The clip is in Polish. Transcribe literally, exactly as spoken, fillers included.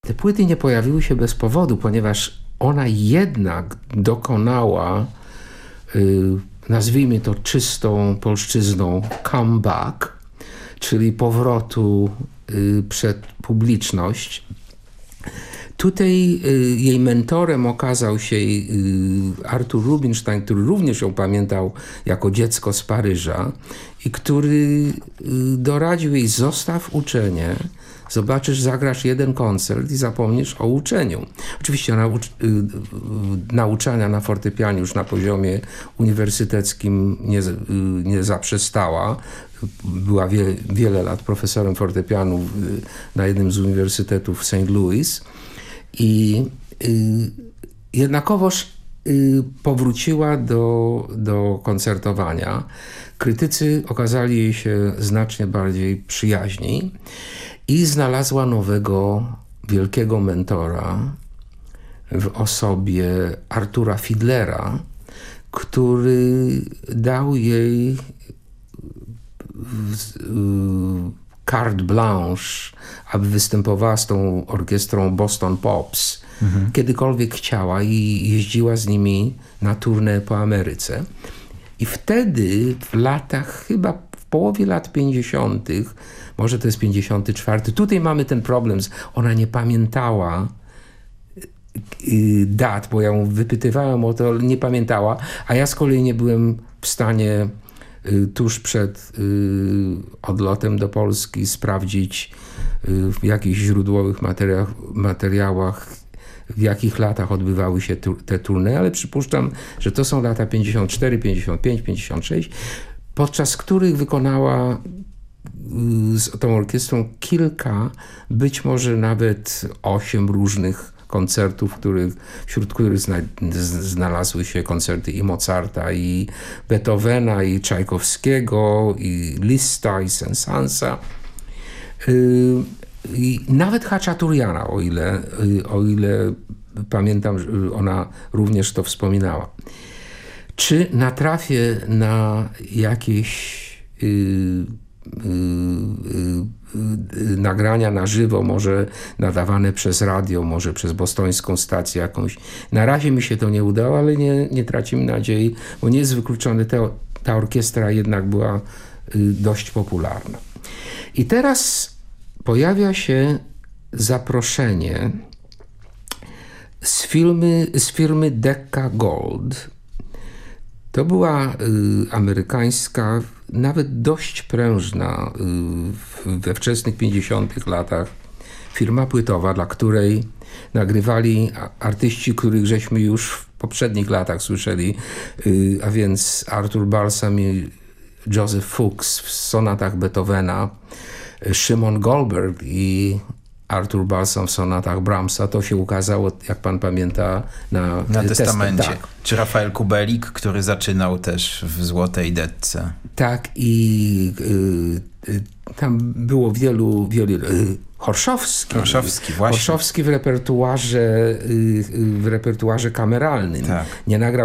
Te płyty nie pojawiły się bez powodu, ponieważ ona jednak dokonała, y, nazwijmy to czystą polszczyzną, comeback, czyli powrotu y, przed publiczność. Tutaj y, jej mentorem okazał się y, Artur Rubinstein, który również ją pamiętał jako dziecko z Paryża i który y, doradził jej: zostaw uczenie, zobaczysz, zagrasz jeden koncert i zapomnisz o uczeniu. Oczywiście nauc- y, y, nauczania na fortepianie już na poziomie uniwersyteckim nie, y, nie zaprzestała. Była wie, wiele lat profesorem fortepianu y, na jednym z uniwersytetów w Saint Louis. I y, jednakowoż y, powróciła do, do koncertowania. Krytycy okazali jej się znacznie bardziej przyjaźni i znalazła nowego, wielkiego mentora w osobie Artura Fiedlera, który dał jej y, y, carte blanche, aby występowała z tą orkiestrą Boston Pops, mhm. kiedykolwiek chciała, i jeździła z nimi na tournée po Ameryce. I wtedy w latach, chyba w połowie lat pięćdziesiątych, może to jest pięćdziesiąty czwarty, tutaj mamy ten problem, ona nie pamiętała dat, bo ja ją wypytywałem o to, ale nie pamiętała, a ja z kolei nie byłem w stanie tuż przed y, odlotem do Polski sprawdzić y, w jakichś źródłowych materiałach, materiałach w jakich latach odbywały się tu, te tournée, ale przypuszczam, że to są lata pięćdziesiąt cztery, pięćdziesiąt pięć, pięćdziesiąt sześć, podczas których wykonała y, z tą orkiestrą kilka, być może nawet osiem różnych koncertów, których, wśród których zna, znalazły się koncerty i Mozarta, i Beethovena, i Czajkowskiego, i Lista, i Saint-Saënsa. Yy, I nawet Hachaturiana, o ile, yy, o ile pamiętam, ona również to wspominała. Czy natrafię na jakieś yy, yy, yy, nagrania na żywo, może nadawane przez radio, może przez bostońską stację jakąś. Na razie mi się to nie udało, ale nie, nie tracimy nadziei, bo nie jest wykluczone, te, ta orkiestra jednak była dość popularna. I teraz pojawia się zaproszenie z firmy, z firmy Decca Gold. To była y, amerykańska, nawet dość prężna y, we wczesnych pięćdziesiątych latach firma płytowa, dla której nagrywali artyści, których żeśmy już w poprzednich latach słyszeli, y, a więc Arthur Balsam i Joseph Fuchs w sonatach Beethovena, Szymon Goldberg i Arthur Balsam w sonatach Brahmsa. To się ukazało, jak pan pamięta, na, na Testamencie. Tak. Czy Rafael Kubelik, który zaczynał też w Złotej Detce. Tak, i y, y, tam było wielu, wielu y, Horszowski. Horszowski, właśnie. Horszowski w repertuarze, y, w repertuarze kameralnym. Tak. Nie nagrał